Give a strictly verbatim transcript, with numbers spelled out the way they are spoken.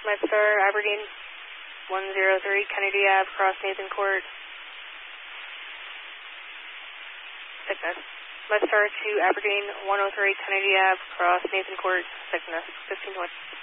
MedStar Aberdeen one oh three Kennedy Ave, cross Nathan Court. Sickness. MedStar two Aberdeen one oh three Kennedy Ave, cross Nathan Court. Sickness. fifteen twenty.